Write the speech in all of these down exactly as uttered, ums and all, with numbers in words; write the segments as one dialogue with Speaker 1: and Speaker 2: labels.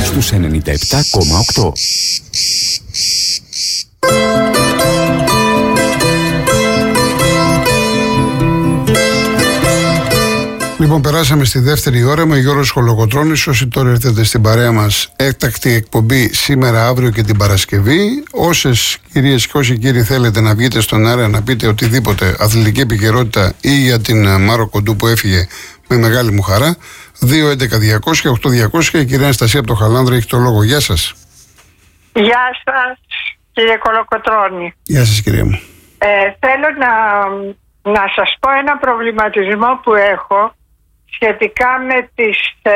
Speaker 1: στους ενενήντα επτά κόμμα οκτώ.
Speaker 2: Λοιπόν, περάσαμε στη δεύτερη ώρα με Γιώργος Κολοκοτρώνης. Όσοι τώρα έρθετε στην παρέα μας, έκτακτη εκπομπή σήμερα, αύριο και την Παρασκευή. Όσες κυρίες και όσοι κύριοι θέλετε να βγείτε στον αέρα να πείτε οτιδήποτε, αθλητική επικαιρότητα ή για την Μάρο Κοντού που έφυγε, με μεγάλη μου χαρά. δύο έντεκα διακόσια οκτώ διακόσια. Η κυρία Αναστασία από το Χαλάνδρο έχει το λόγο. Γεια σας.
Speaker 3: Γεια σας, κύριε Κολοκοτρώνη.
Speaker 2: Γεια σας, κυρία μου.
Speaker 3: Ε, θέλω να, να σας πω ένα προβληματισμό που έχω σχετικά με τις, ε,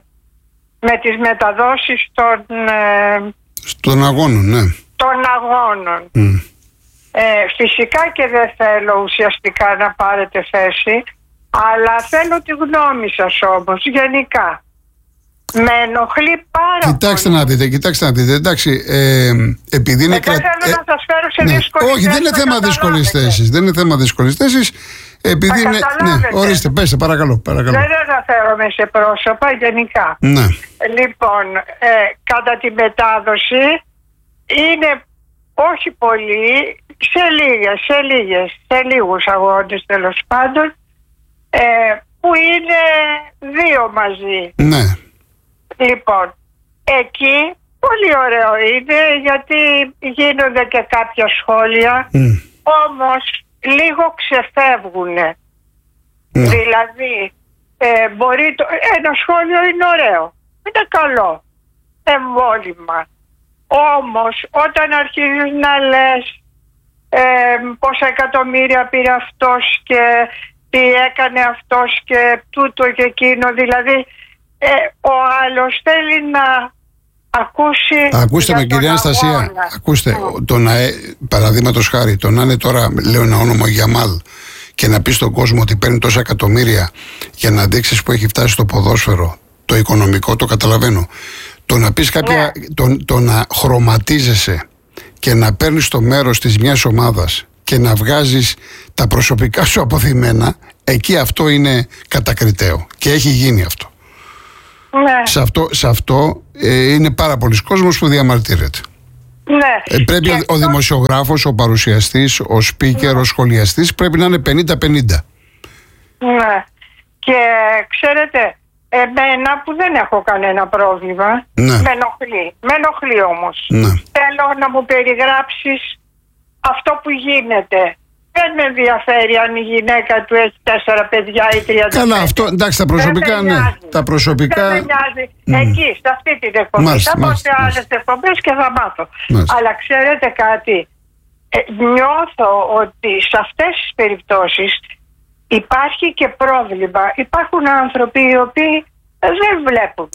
Speaker 3: με τις μεταδόσεις των, ε,
Speaker 2: Στον αγώνων, ναι.
Speaker 3: των αγώνων.
Speaker 2: Mm.
Speaker 3: Ε, φυσικά και δεν θέλω ουσιαστικά να πάρετε θέση, αλλά θέλω τη γνώμη σας όμως, γενικά. Με ενοχλεί πάρα
Speaker 2: Κοιτάξτε
Speaker 3: πολύ.
Speaker 2: να δείτε, κοιτάξτε να δείτε. Εντάξει, ε, επειδή είναι
Speaker 3: Ε, δεν
Speaker 2: κρα...
Speaker 3: θέλω
Speaker 2: ε,
Speaker 3: να σας φέρω σε
Speaker 2: ναι.
Speaker 3: δύσκολη
Speaker 2: Όχι,
Speaker 3: θέση,
Speaker 2: δεν είναι
Speaker 3: να
Speaker 2: θέμα
Speaker 3: καταλάβετε.
Speaker 2: δύσκολης θέσης. Δεν είναι θέμα δύσκολης θέσης. Επειδή
Speaker 3: Θα
Speaker 2: είναι.
Speaker 3: καταλάβετε.
Speaker 2: Ναι, ορίστε, πέστε, παρακαλώ. παρακαλώ.
Speaker 3: Δεν αναφέρομαι σε πρόσωπα, γενικά.
Speaker 2: Ναι.
Speaker 3: Λοιπόν, ε, κατά τη μετάδοση είναι όχι πολύ, σε λίγες, σε λίγες, σε λίγους αγώνες τέλος πάντων, ε, που είναι δύο μαζί.
Speaker 2: Ναι.
Speaker 3: Λοιπόν, εκεί πολύ ωραίο είναι γιατί γίνονται και κάποια σχόλια,
Speaker 2: Mm.
Speaker 3: όμως λίγο ξεφεύγουνε.
Speaker 2: Ναι.
Speaker 3: Δηλαδή, ε, μπορεί το, ένα σχόλιο είναι ωραίο, είναι καλό, εμβόλυμα. Όμως, όταν αρχίζεις να λες ε, πόσα εκατομμύρια πήρε αυτός και τι έκανε αυτός και τούτο και εκείνο, δηλαδή ε, ο άλλος θέλει να ακούσει.
Speaker 2: Ακούστε με,
Speaker 3: για τον
Speaker 2: κυρία Αναστασία,
Speaker 3: αγώνα.
Speaker 2: ακούστε,
Speaker 3: Mm.
Speaker 2: το να, ε, παραδείγματος χάρη, το να είναι τώρα, λέω ένα όνομα, ο Γιαμάλ, και να πει στον κόσμο ότι παίρνει τόσα εκατομμύρια για να δείξεις που έχει φτάσει στο ποδόσφαιρο, το οικονομικό, το καταλαβαίνω. Το να πεις κάποια,
Speaker 3: Ναι.
Speaker 2: το, το να χρωματίζεσαι και να παίρνεις το μέρος της μιας ομάδας και να βγάζεις τα προσωπικά σου αποθυμένα, εκεί αυτό είναι κατακριτέο και έχει γίνει αυτό.
Speaker 3: Ναι,
Speaker 2: Σε αυτό, σε αυτό ε, είναι πάρα πολλοί κόσμος που διαμαρτύρεται.
Speaker 3: ναι.
Speaker 2: Ε, πρέπει
Speaker 3: Και
Speaker 2: ο, ο δημοσιογράφος, ο παρουσιαστής, ο speaker, ο σχολιαστής πρέπει να είναι πενήντα πενήντα.
Speaker 3: Ναι. Και ξέρετε, εμένα που δεν έχω κανένα πρόβλημα,
Speaker 2: Ναι.
Speaker 3: με ενοχλεί. Με ενοχλεί όμως.
Speaker 2: Ναι.
Speaker 3: Θέλω να μου περιγράψεις αυτό που γίνεται. Δεν με ενδιαφέρει αν η γυναίκα του έχει τέσσερα παιδιά ή τριάντα.
Speaker 2: Καλά, αυτό εντάξει, τα προσωπικά,
Speaker 3: Δεν με
Speaker 2: ναι.
Speaker 3: νοιάζει.
Speaker 2: Τα προσωπικά.
Speaker 3: Δεν με νοιάζει.
Speaker 2: Μμ.
Speaker 3: Εκεί, σε αυτή την εκπομπή.
Speaker 2: Μάλιστα,
Speaker 3: Θα πω
Speaker 2: μάλιστα,
Speaker 3: σε άλλες
Speaker 2: μάλιστα.
Speaker 3: εκπομπές και θα μάθω.
Speaker 2: Μάλιστα.
Speaker 3: Αλλά ξέρετε κάτι. Ε, νιώθω ότι σε αυτές τις περιπτώσεις υπάρχει και πρόβλημα. Υπάρχουν άνθρωποι οι οποίοι δεν βλέπουν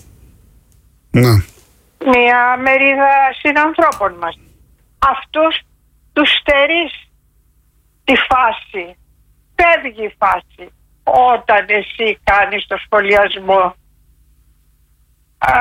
Speaker 2: Ναι.
Speaker 3: μια μερίδα συνανθρώπων μας. Αυτούς τους στερείς τη φάση. Φεύγει η φάση όταν εσύ κάνεις το σχολιασμό α,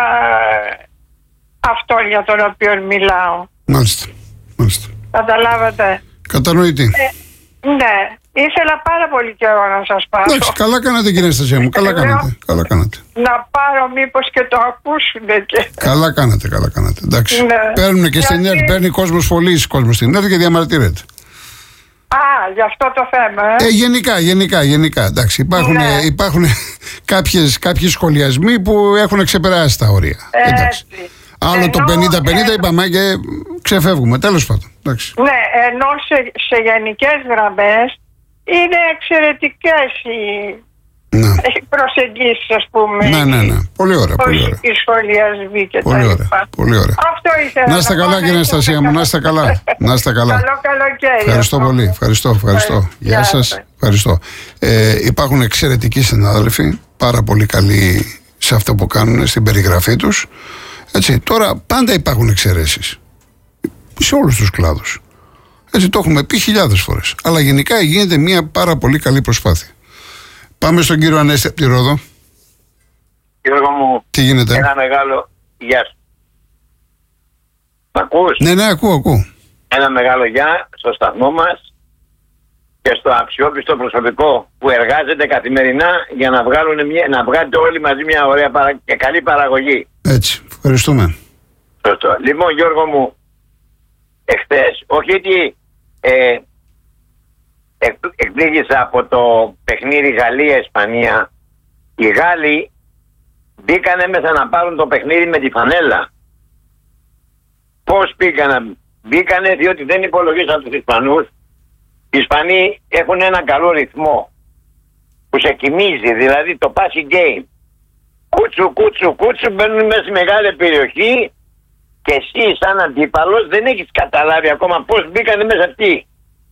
Speaker 3: αυτόν για τον οποίο μιλάω.
Speaker 2: Μάλιστα. Μάλιστα.
Speaker 3: Καταλάβατε.
Speaker 2: Κατανοητή.
Speaker 3: Ε, ναι, ήθελα πάρα πολύ καιρό να σας πάρω.
Speaker 2: Εντάξει, καλά κάνατε, κύριε Αναστασία μου. Καλά
Speaker 3: Ε,
Speaker 2: κάνατε. Καλά κάνατε.
Speaker 3: Να πάρω μήπως και το ακούσουνε και...
Speaker 2: Καλά κάνατε, καλά κάνατε. Εντάξει.
Speaker 3: Ναι.
Speaker 2: Παίρνουν και στην
Speaker 3: Γιατί-
Speaker 2: ΕΡΤ, παίρνει κόσμος, πολλής κόσμος στην ΕΡΤ και διαμαρτύρεται.
Speaker 3: Α, γι' αυτό το θέμα, ε.
Speaker 2: Ε, γενικά, γενικά, γενικά. Εντάξει, υπάρχουν,
Speaker 3: Ναι.
Speaker 2: υπάρχουν κάποιες, κάποιοι σχολιασμοί που έχουν ξεπεράσει τα όρια. Εντάξει.
Speaker 3: Έτσι.
Speaker 2: Άλλο το
Speaker 3: Ενώ,
Speaker 2: πενήντα πενήντα
Speaker 3: ε,
Speaker 2: είπαμε και ξεφεύγουμε. Τέλος πάντων. Εντάξει.
Speaker 3: Ναι, ενώ σε, σε γενικές γραμμές είναι εξαιρετικές οι,
Speaker 2: Ναι.
Speaker 3: οι προσεγγίσεις, ας πούμε.
Speaker 2: ναι, ναι, ναι. Πολύ ωραία.
Speaker 3: Οι,
Speaker 2: Πολύ ωραία.
Speaker 3: οι σχολιασμοί και
Speaker 2: Πολύ
Speaker 3: τα
Speaker 2: ωραία,
Speaker 3: λοιπά.
Speaker 2: πολύ ωραία.
Speaker 3: Αυτό ήθελα
Speaker 2: Να είστε
Speaker 3: πω,
Speaker 2: καλά,
Speaker 3: να
Speaker 2: κύριε
Speaker 3: είστε
Speaker 2: Αναστασία μου. Να είστε καλά. Να είστε καλά.
Speaker 3: Καλό καλοκαίρι.
Speaker 2: Ευχαριστώ
Speaker 3: αυτό.
Speaker 2: πολύ. Ευχαριστώ, ευχαριστώ.
Speaker 3: Ευχαριστώ.
Speaker 2: Γεια
Speaker 3: Γεια
Speaker 2: σας.
Speaker 3: σας.
Speaker 2: Ευχαριστώ. Ε, υπάρχουν εξαιρετικοί συνάδελφοι, πάρα πολύ καλοί σε αυτό που κάνουν, στην περιγραφή τους. Έτσι, τώρα πάντα υπάρχουν εξαιρέσεις. Σε όλους τους κλάδους. Έτσι, το έχουμε πει χιλιάδες φορές. Αλλά γενικά γίνεται μια πάρα πολύ καλή προσπάθεια. Πάμε στον κύριο Ανέστη από τη Ρόδο.
Speaker 4: Γιώργο μου,
Speaker 2: Τι γίνεται?
Speaker 4: ένα μεγάλο γεια σου. Μ' ακούς?
Speaker 2: Ναι, ναι, ακούω, ακούω.
Speaker 4: Ένα μεγάλο γεια στο σταθμό μας και στο αξιόπιστο προσωπικό που εργάζεται καθημερινά για να, βγάλουν μια, να βγάλετε όλοι μαζί μια ωραία παρα... και καλή παραγωγή.
Speaker 2: Έτσι. Ευχαριστούμε.
Speaker 4: Σωστό. Λοιπόν, Γιώργο μου, εχθές, όχι ότι ε, εκπλήγησα από το παιχνίδι Γαλλία-Ισπανία. Οι Γάλλοι μπήκανε μέσα να πάρουν το παιχνίδι με τη φανέλα. Πώς μπήκανε? Μπήκανε διότι δεν υπολογίσαν τους Ισπανούς. Οι Ισπανοί έχουν ένα καλό ρυθμό που σε κοιμίζει, δηλαδή το passing game. Κούτσου, κούτσου, κούτσου, μπαίνουν μέσα στη μεγάλη περιοχή και εσύ σαν αντίπαλος δεν έχεις καταλάβει ακόμα πώς μπήκανε μέσα αυτοί.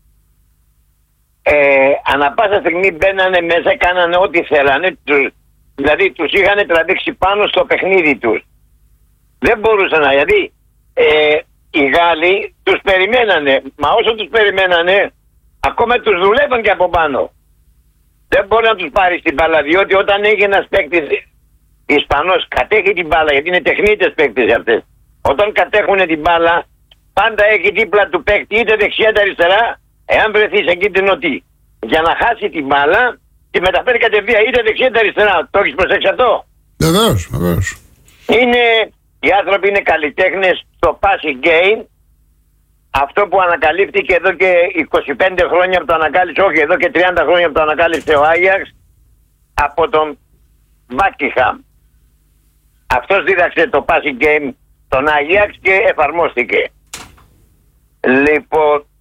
Speaker 4: Ε, ανά πάσα στιγμή μπαίνανε μέσα, κάνανε ό,τι θέλανε, τους, δηλαδή τους είχαν τραβήξει πάνω στο παιχνίδι τους. Δεν μπορούσαν να, γιατί ε, οι Γάλλοι τους περιμένανε, μα όσο τους περιμένανε ακόμα τους δουλεύαν και από πάνω. Δεν μπορεί να τους πάρει την μπάλα, διότι όταν έχει ένας παίκτης Ισπανός κατέχει την μπάλα, γιατί είναι τεχνίτες παίκτες αυτές. Όταν κατέχουν την μπάλα, πάντα έχει δίπλα του παίκτη είτε δεξιά είτε αριστερά, εάν βρεθεί σε κίνδυνο τι. Για να χάσει την μπάλα, τη μεταφέρει κατευθείαν είτε δεξιά είτε αριστερά. Το έχεις προσέξει αυτό?
Speaker 2: Βεβαίως, βεβαίως.
Speaker 4: Είναι, οι άνθρωποι είναι καλλιτέχνες στο passing game. Αυτό που ανακαλύφθηκε εδώ και είκοσι πέντε χρόνια που το ανακάλυψε, όχι εδώ και τριάντα χρόνια που το ανακάλυψε ο Άγιαξ από τον Μπάκιχαμ. Αυτός δίδαξε το passing game στον Άγιαξ και εφαρμόστηκε. Λοιπόν,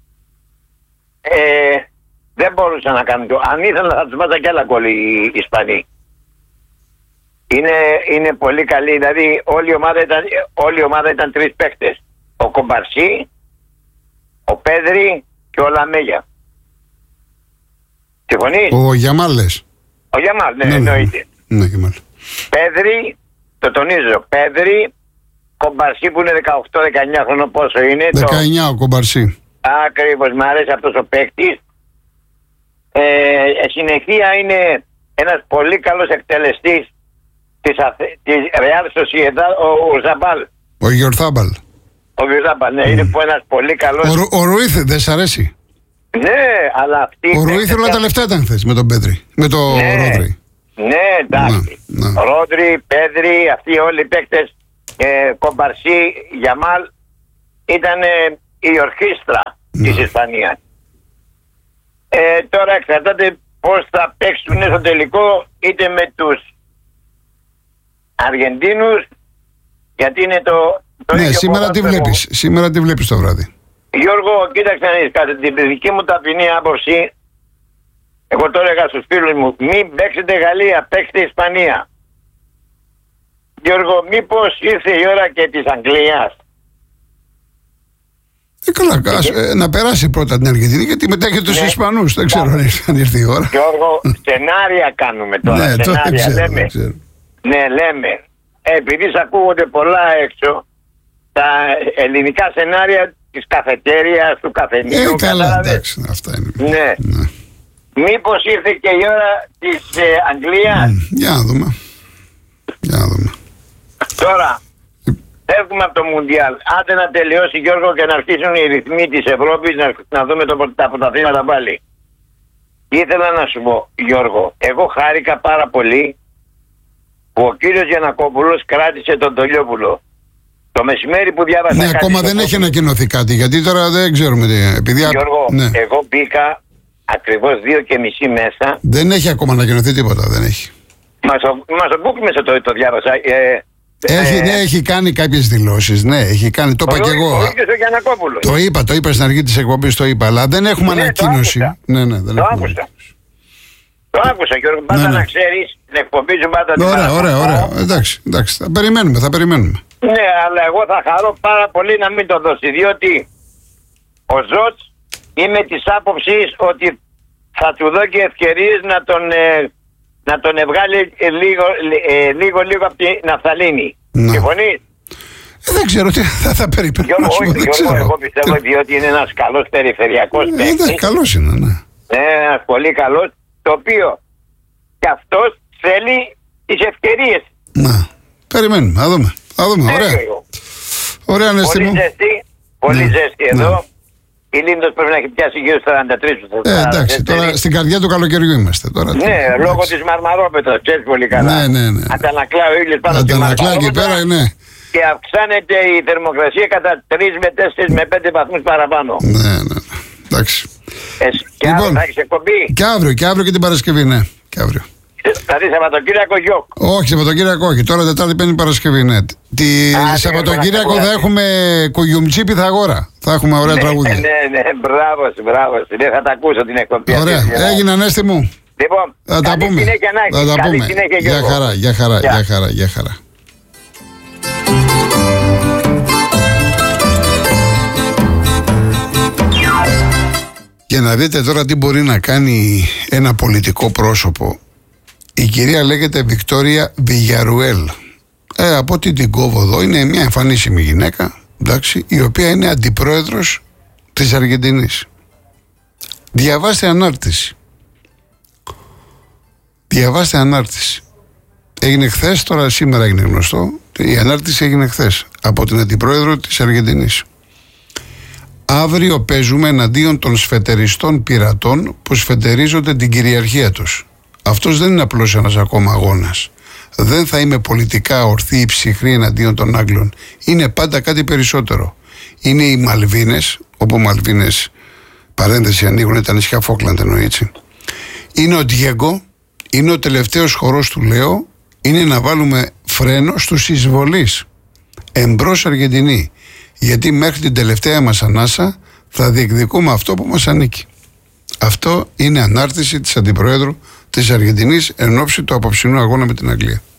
Speaker 4: ε, δεν μπορούσαν να κάνουν το. Αν ήθελαν θα τους βάζα κι άλλα γκολ οι Ισπανοί. Είναι, είναι πολύ καλή, δηλαδή όλη η ομάδα ήταν, όλη η ομάδα ήταν τρεις παίκτες. Ο Κομπαρσί, ο Πέδρη και ο Λαμέγια. Συμφωνείς?
Speaker 2: Ο Γιαμάλες.
Speaker 4: Ο Γιαμάλ, ναι, ναι, εννοείται.
Speaker 2: Ναι, Γιαμάλ.
Speaker 4: Πέδρη, το τονίζω, Πέδρη, Κομπαρσί που είναι δεκαοκτώ δεκαεννιά χρονών, πόσο είναι?
Speaker 2: δεκαεννιά το... ο Κομπαρσί. Ακριβώς,
Speaker 4: μου αρέσει αυτός ο παίκτης. Ε, συνεχεία είναι ένας πολύ καλός εκτελεστής της, της Real Sociedad, ο, ο Ζαμπάλ.
Speaker 2: Ο Γιορθάμπαλ.
Speaker 4: Ο Γιορθάμπαλ, ναι, mm. είναι ένας πολύ καλός.
Speaker 2: Ο, ο Ρουίθ, δεν σ' αρέσει?
Speaker 4: Ναι, αλλά αυτή...
Speaker 2: Ο Ρουίθ όλα τα λεφτά ήταν χθες με τον Πέδρη, με τον
Speaker 4: ναι,
Speaker 2: Ρόδρυ.
Speaker 4: Ναι, εντάξει.
Speaker 2: Ναι, ναι.
Speaker 4: Ρόδρυ, Πέδρη, αυτοί όλοι οι παίκτες, ε, Κομπαρσί, Γιαμάλ, ήταν ε, η ορχήστρα ναι. της Ισπανίας. Ε, τώρα εξαρτάται πώς θα παίξουν στο τελικό, είτε με τους Αργεντίνους, γιατί είναι το... το
Speaker 2: ναι, σήμερα τι βλέπεις, σήμερα τι βλέπεις το βράδυ?
Speaker 4: Γιώργο, κοίταξε να δεις, κατά την δική μου ταπεινή άποψη, εγώ το έλεγα στους φίλους μου, μην παίξετε Γαλλία, παίξτε Ισπανία. Γιώργο, μήπως ήρθε η ώρα και της Αγγλίας?
Speaker 2: Ε, καλά, ας, ε, να περάσει πρώτα την Αργεντινή, γιατί μετά έχει τους ναι. Ισπανούς, δεν ξέρω αν ήρθε η ώρα.
Speaker 4: Γιώργο, σενάρια κάνουμε τώρα,
Speaker 2: ναι,
Speaker 4: σενάρια
Speaker 2: ξέρω,
Speaker 4: λέμε. Ναι, λέμε. Ε, επειδή σ' ακούγονται πολλά έξω, τα ελληνικά σενάρια της καφετέριας, του καφενείου.
Speaker 2: Ε, καλά, εντάξει, αυτά είναι.
Speaker 4: Ναι. ναι. Μήπως ήρθε και η ώρα της ε, Αγγλίας?
Speaker 2: Mm, για να δούμε. Για να δούμε.
Speaker 4: Τώρα, φεύγουμε από το Μουντιάλ. Άντε να τελειώσει, Γιώργο, και να αρχίσουν οι ρυθμοί της Ευρώπης, να, να δούμε το, τα πρωταθλήματα πάλι. Ήθελα να σου πω, Γιώργο, εγώ χάρηκα πάρα πολύ που ο κύριος Γιαννακόπουλος κράτησε τον Τολιόπουλο. Το μεσημέρι που διάβασα...
Speaker 2: Ναι, ακόμα δεν έχει ανακοινωθεί κάτι, γιατί τώρα δεν ξέρουμε τι... Επειδή...
Speaker 4: Γιώργο,
Speaker 2: ναι.
Speaker 4: εγώ μπήκα ακριβώς δύο και μισή μέσα.
Speaker 2: Δεν έχει ακόμα ανακοινωθεί τίποτα, δεν έχει.
Speaker 4: Μας ο Μπούκ μέσα το, το διάβασα. Ε,
Speaker 2: έχει,
Speaker 4: ε,
Speaker 2: ναι, έχει κάνει κάποιες δηλώσεις, ναι, έχει κάνει, το είπα και εγώ.
Speaker 4: Ο ίδιος ο Γιαννακόπουλος.
Speaker 2: Το είπα, το είπα στην αρχή της εκπομπής, το είπα, αλλά δεν έχουμε
Speaker 4: ναι,
Speaker 2: ανακοίνωση.
Speaker 4: Το
Speaker 2: ναι, ναι, δεν
Speaker 4: το
Speaker 2: έχουμε
Speaker 4: άκουσα. Το άκουσα, Γιώργο, πάντα ναι, ναι. να ξέρεις, την εκπομπή σου πάντα την
Speaker 2: Ωραία, ωραία, ωραία, εντάξει, εντάξει, θα περιμένουμε, θα περιμένουμε.
Speaker 4: Ναι, αλλά εγώ θα χαρώ πάρα πολύ να μην το δώσει, διότι ο Ζωτς είμαι της άποψης ότι θα του δω και ευκαιρίες να τον, ε, να τον βγάλει ε, λίγο, ε, λίγο, λίγο από την ναφθαλίνη. Συμφωνείς?
Speaker 2: Ε, δεν ξέρω τι θα, θα περιμένω.
Speaker 4: Γιώργο, όχι, Γιώργο, εγώ πιστεύω διότι είναι ένας καλός περιφερειακός
Speaker 2: ε,
Speaker 4: παίκτης.
Speaker 2: Ε, καλός είναι, ναι.
Speaker 4: Ναι, ένας πολύ καλός, το οποίο και αυτός θέλει τις ευκαιρίες.
Speaker 2: Να, περιμένουμε, θα δούμε. Θα δούμε, ωραία. Ωραία, Ανέστη μου.
Speaker 4: Πολύ ζέστη, πολύ ναι, ζέστη εδώ. Ναι. Η Λίμνος πρέπει να έχει πιάσει γύρω στα σαράντα τρία.
Speaker 2: Ε, εντάξει, τώρα στην καρδιά του καλοκαιριού είμαστε. Τώρα,
Speaker 4: ναι,
Speaker 2: τώρα,
Speaker 4: λόγω της Μαρμαρόπετρας, ξέρεις πολύ καλά.
Speaker 2: Ναι, ναι, ναι.
Speaker 4: Αντανακλά ο ήλιος πάνω στη
Speaker 2: Αντανακλά
Speaker 4: Μαρμαρόπετρα.
Speaker 2: εκεί πέρα, ναι.
Speaker 4: και αυξάνεται η θερμοκρασία κατά τρεις με τέσσερις με πέντε βαθμούς παραπάνω.
Speaker 2: Ναι, ναι, ναι. Εντάξει.
Speaker 4: Ε, και
Speaker 2: Λοιπόν,
Speaker 4: αύριο θα έχεις εκπομπή.
Speaker 2: Και αύριο, και αύριο και την Παρασκευή, ναι. Και αύριο.
Speaker 4: Δηλαδή Σαββατοκύριακο γιοκ.
Speaker 2: Όχι, Σαββατοκύριακο όχι. Τώρα Τετάρτη, Πέμπτη, Παρασκευή, ναι. Τη
Speaker 4: Α,
Speaker 2: Σαββατοκύριακο
Speaker 4: ναι,
Speaker 2: θα έχουμε κουγιουμτσί Πιθαγόρα. Θα έχουμε ωραία
Speaker 4: Ναι,
Speaker 2: τραγούδια.
Speaker 4: ναι, ναι, μπράβο σου, μπράβο σου. Δεν θα τα ακούσω την εκπομπή.
Speaker 2: Ωραία.
Speaker 4: αυτή.
Speaker 2: Έγινε, Ανέστη μου.
Speaker 4: Λοιπόν,
Speaker 2: Θα τα
Speaker 4: καλή
Speaker 2: πούμε.
Speaker 4: συνέχεια να έχεις.
Speaker 2: Θα τα
Speaker 4: Καλή
Speaker 2: πούμε.
Speaker 4: συνέχεια,
Speaker 2: Γεια
Speaker 4: Γιώργο.
Speaker 2: χαρά, γεια χαρά,
Speaker 4: Γεια.
Speaker 2: γεια χαρά, γεια χαρά. Για να δείτε τώρα τι μπορεί να κάνει ένα πολιτικό πρόσωπο. Η κυρία λέγεται Βικτόρια Βιγιαρουέλ. Ε, από ό,τι την κόβω εδώ, είναι μια εμφανίσιμη γυναίκα, εντάξει, η οποία είναι αντιπρόεδρος της Αργεντινής. Διαβάστε ανάρτηση. Διαβάστε ανάρτηση. Έγινε χθες, τώρα σήμερα έγινε γνωστό. Η ανάρτηση έγινε χθες από την αντιπρόεδρο της Αργεντινής. Αύριο παίζουμε εναντίον των σφετεριστών πειρατών που σφετερίζονται την κυριαρχία τους. Αυτός δεν είναι απλώς ένας ακόμα αγώνας. Δεν θα είμαι πολιτικά ορθή ή ψυχρή εναντίον των Άγγλων. Είναι πάντα κάτι περισσότερο. Είναι οι Μαλβίνες, όπου Μαλβίνες, παρένθεση, ανοίγουν τα νησιά Φόκλαντ, εννοεί έτσι. Είναι ο Ντιέγκο, είναι ο τελευταίος χορός του Λέο, είναι να βάλουμε φρένο στους εισβολείς. Εμπρός Αργεντινή. Γιατί μέχρι την τελευταία μας ανάσα θα διεκδικούμε αυτό που μας ανήκει. Αυτό είναι ανάρτηση της Αντιπροέδρου της Αργεντινής εν ώψη του απόψινού αγώνα με την Αγγλία.